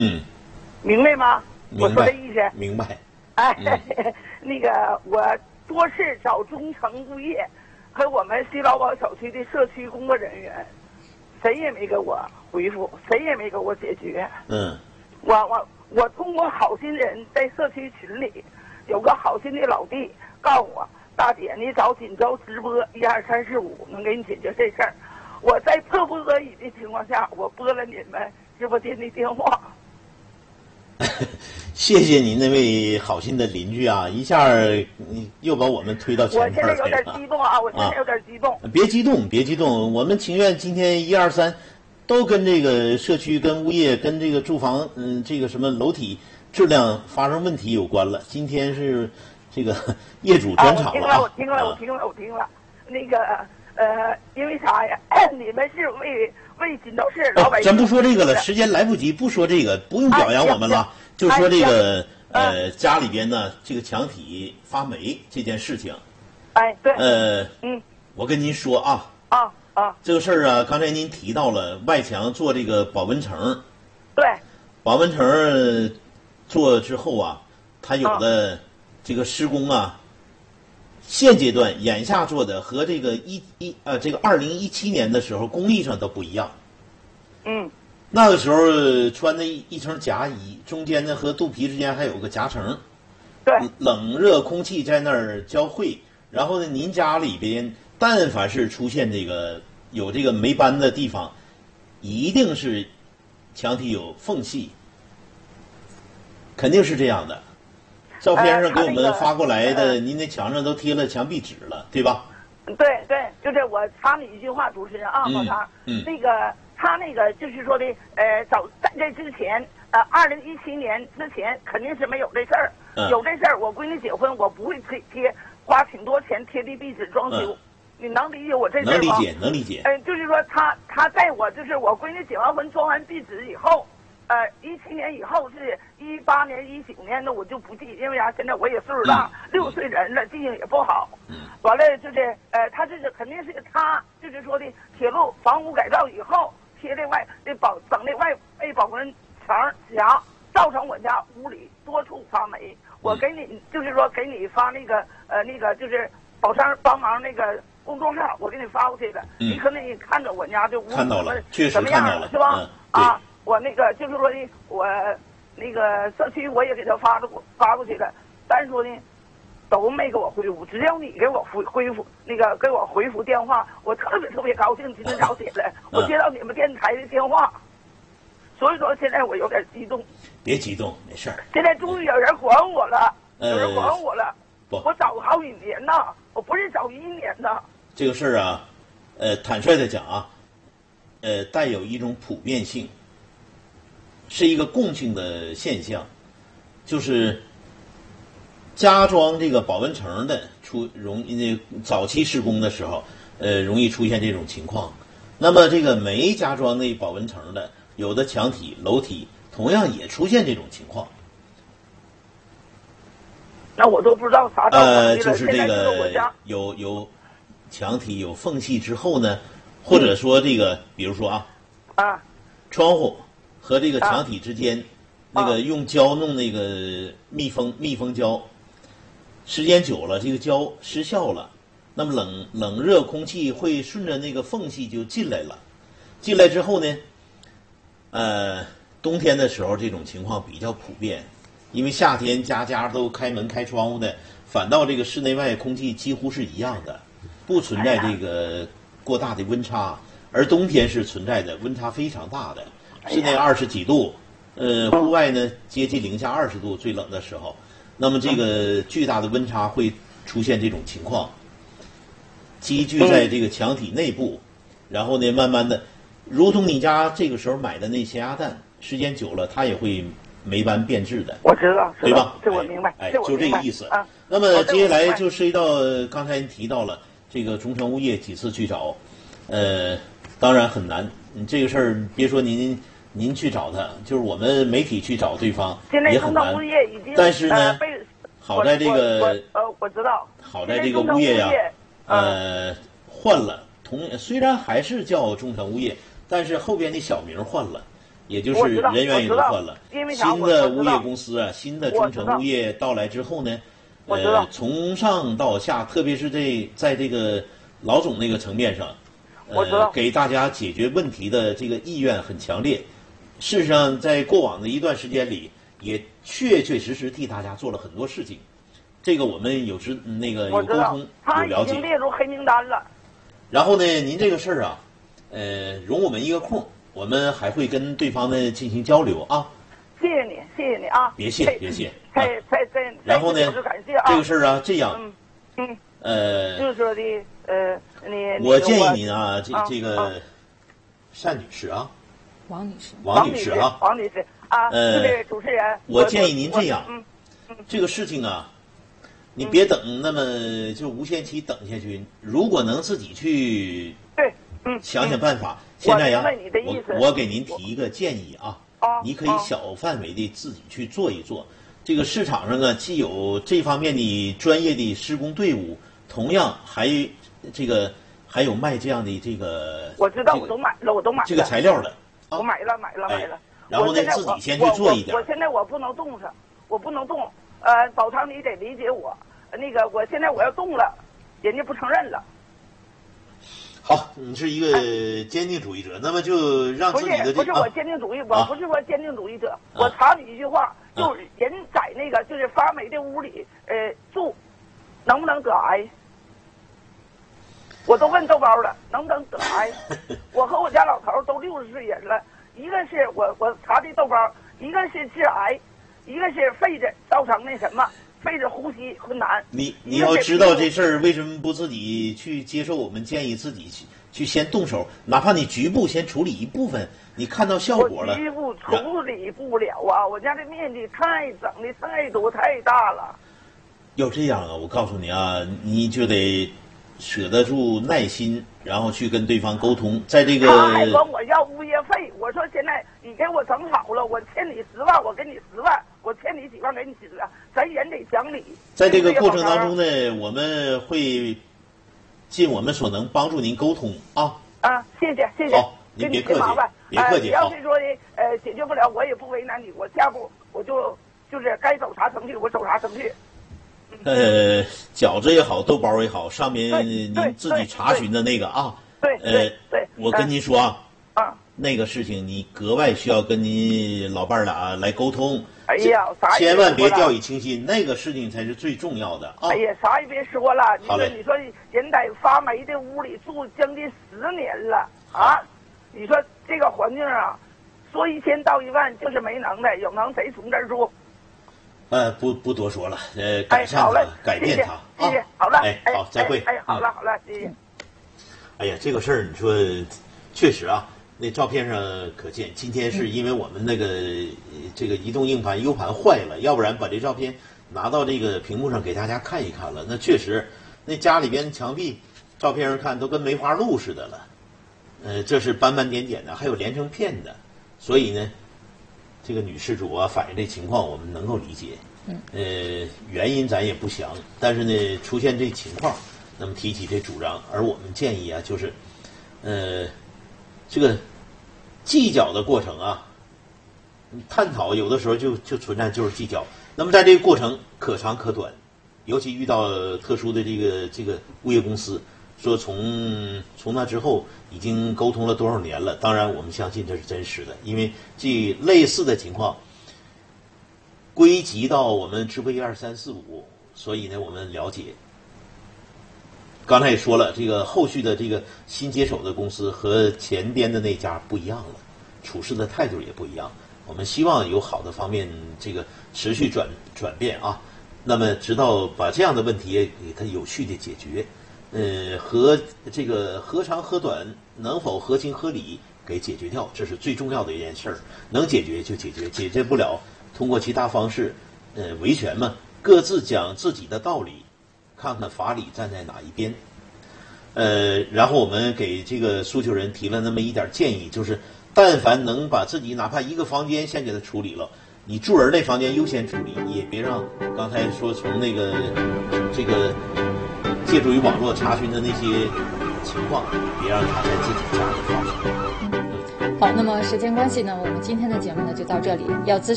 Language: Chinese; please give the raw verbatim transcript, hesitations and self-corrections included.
嗯， 明白吗？我明白说的意思。 明白。 哎， 嗯、 那个我多次找中诚物业和我们西劳保小区的社区工作人员，谁也没给我回复，谁也没给我解决。 嗯， 我我我通过好心人在社区群里，有个好心的老弟告诉我，大姐你找锦州直播一二三四五能给你解决这事儿。我在迫不得已的情况下，我拨了你们直播间的电话。 谢谢您那位好心的邻居啊，一下又把我们推到前我现在有面来了。 点激动啊！我现在有点激动。 啊、别激动，别激动，我们情愿今天一二三都跟这个社区、跟物业、跟这个住房，嗯，这个什么楼体质量发生问题有关了。今天是这个业主专场了、 啊！我听了，我听了，我听了，我听了。那个呃，因为啥呀？你们是为为锦州市老百姓。 咱不说这个了，时间来不及，不说这个，不用表扬我们了。就说这个呃，家里边呢，这个墙体发霉这件事情。 哎，对。 呃， 嗯， 我跟您说啊。 啊啊。 这个事儿啊，刚才您提到了外墙做这个保温层。 对。 保温层做之后啊，它有的这个施工啊，现阶段眼下做的和这个一一呃这个二零一七年的时候工艺上都不一样。 嗯。 那个时候穿的一一层夹衣，中间呢和肚皮之间还有个夹层， 对， 冷热空气在那儿交汇。然后呢，您家里边但凡是出现这个有这个霉斑的地方，一定是墙体有缝隙，肯定是这样的。照片上给我们发过来的，呃、您那墙上都贴了墙壁纸了，对吧？ 对对，就是我插你一句话，主持人啊，老张、 嗯，嗯， 那个。他那个就是说的，呃，早在这之前，呃，二零一七年之前肯定是没有这事儿。 嗯、 有这事儿，我闺女结婚，我不会贴贴花挺多钱贴地壁纸装修。嗯、你能理解我这事儿吗？ 能理解，能理解。 嗯、呃，就是说他他在我就是我闺女结完婚装完壁纸以后，呃，一七年以后是一八年一九年的我就不记，因为啥？现在我也岁数大，六、嗯、岁人了，记性也不好。 嗯。 完了就是呃，他这是肯定是他就是说的铁路房屋改造以后。贴的外那保整的外外保温层墙，造成我家屋里多处发霉。我给你就是说给你发那个呃那个就是宝山帮忙那个公众号，我给你发过去的。 嗯、 你可能你看着我家这屋看到了，确实什么样了， 是吧？ 嗯、 啊，我那个就是说的我那个社区我也给他发过发过去了，但是说呢。都没给我回复，只有你给我回回复那个给我回复电话，我特别特别高兴。今天早起来，我接到你们电台的电话，所以说现在我有点激动。 别激动，没事儿。 现在终于有人还我了， 呃、 有人还我了。 不， 我找好几年呐，我不是找一年的。 这个事儿啊，呃，坦率的讲啊，呃，带有一种普遍性，是一个共性的现象，就是。加装这个保温层的出容易早期施工的时候，呃，容易出现这种情况。那么这个没加装那保温层的，有的墙体、楼体同样也出现这种情况。 那我都不知道啥道理了。 呃，就是这个有有墙体有缝隙之后呢，或者说这个，比如说啊， 啊， 窗户和这个墙体之间，那个用胶弄那个密封密封胶。时间久了，这个胶失效了，那么冷冷热空气会顺着那个缝隙就进来了。进来之后呢，呃，冬天的时候这种情况比较普遍，因为夏天家家都开门开窗户的，反倒这个室内外空气几乎是一样的，不存在这个过大的温差。而冬天是存在的，温差非常大的，室内二十几度，呃，户外呢接近零下二十度，最冷的时候。那么这个巨大的温差会出现这种情况，积聚在这个墙体内部，然后呢，慢慢的，如同你家这个时候买的那咸鸭蛋，时间久了它也会霉斑变质的。 我知道， 对吧？ 这我明白， 哎，就这个意思。 啊、 那么接下来就涉及到刚才您提到了这个中诚物业几次去找，呃，当然很难。你这个事儿别说您。您去找他，就是我们媒体去找对方也很难。但是呢，好在这个呃，我知道， 好在这个物业呀，呃，换了同虽然还是叫中诚物业，但是后边的小名换了， 也就是人员也都换了。 因为啥？ 新的物业公司啊，新的中诚物业到来之后呢，呃，从上到下，特别是这在这个老总那个层面上，呃，给大家解决问题的这个意愿很强烈。事实上，在过往的一段时间里，也确确实实替大家做了很多事情。这个我们有时那个有沟通有了解。 他已经列入黑名单了。 然后呢，您这个事儿啊，呃，容我们一个空，我们还会跟对方呢进行交流啊。 谢谢你，谢谢你啊！ 别谢，别谢。 再再再， 然后呢， 感谢啊。 这个事儿啊，这样， 嗯嗯， 呃， 就是说的，呃，你我建议您啊，这这个单女士啊， 王女士， 王女士啊， 王女士啊，呃，主持人， 我建议您这样， 嗯嗯， 这个事情啊。你别等那么就无限期等下去，如果能自己去对，嗯， 想想办法。现在呀， 我我给您提一个建议啊，你可以小范围的自己去做一做。这个市场上啊，既有这方面的专业的施工队伍，同样还这个还有卖这样的这个。 我知道，我都买了，我都买了这个材料的。 我买了，买了，买了。 然后呢，自己先去做一点。 我现在我不能动它，我不能动。呃，宝昌，你得理解我。那个，我现在我要动了，人家不承认了。 好，你是一个坚定主义者，那么就让自己的这不是不是我坚定主义，我不是说坚定主义者，我插你一句话，就人在那个就是发霉的屋里，呃，住，能不能得癌？我都问豆包了，能不能得癌？我和我家老头都六十岁人了，一个是我我查的豆包，一个是致癌。一个是肺子造成那什么，肺子呼吸困难。 你你要知道这事儿，为什么不自己去接受？我们建议自己去去先动手，哪怕你局部先处理一部分，你看到效果了。 我局部处理不了啊，我家这面积太整的太多太大了。 要这样啊，我告诉你啊，你就得舍得住耐心，然后去跟对方沟通，在这个。 他还管我要物业费，我说现在你给我整好了，我欠你十万，我给你十万。我欠你几万，给你几万，咱人得讲理。 在这个过程当中呢，我们会尽我们所能帮助您沟通啊。 啊，谢谢谢谢。 好，您别客气，别客气。 要是说的呃解决不了，我也不为难你，我下步我就就是该走啥程序我走啥程序。 呃，饺子也好，豆包也好，上面您自己查询的那个啊。 对呃对， 我跟您说啊。 啊。 那个事情你格外需要跟您老伴儿俩来沟通。 哎呀， 千万别掉以轻心，那个事情才是最重要的啊！ 哎呀，啥也别说了，你说你说人在发霉的屋里住将近十年了啊！你说这个环境啊，说一千道一万就是没能耐，有能谁从这儿住？ 呃，不不多说了，呃，改善它，改变它啊！ 谢谢，好了， 哎，好，再会。 哎，好了好了，谢谢。 哎呀，这个事儿你说，确实啊。那照片上可见，今天是因为我们那个、嗯、这个移动硬盘 U 盘坏了，要不然把这照片拿到这个屏幕上给大家看一看了。那确实，那家里边墙壁照片上看都跟梅花鹿似的了，呃，这是斑斑点点的，还有连成片的。所以呢，这个女事主啊反映这情况，我们能够理解。 嗯。 呃，原因咱也不详，但是呢，出现这情况，那么提起这主张，而我们建议啊，就是，呃，这个。计较的过程啊，探讨有的时候就就存在就是计较。那么在这个过程可长可短，尤其遇到特殊的这个这个物业公司，说从从那之后已经沟通了多少年了。当然，我们相信这是真实的，因为这类似的情况归集到我们智慧一二三四五，所以呢，我们了解。刚才也说了，这个后续的这个新接手的公司和前边的那家不一样了，处事的态度也不一样。我们希望有好的方面，这个持续转转变啊。那么，直到把这样的问题给它有序的解决，呃，和这个何长何短，能否合情合理给解决掉，这是最重要的一件事儿。能解决就解决，解决不了，通过其他方式，呃，维权嘛，各自讲自己的道理。看看法理站在哪一边，呃，然后我们给这个诉求人提了那么一点建议，就是但凡能把自己哪怕一个房间先给他处理了，你住人那房间优先处理，也别让刚才说从那个这个借助于网络查询的那些情况，别让他在自己家里发生。 好，那么时间关系呢，我们今天的节目呢就到这里。要咨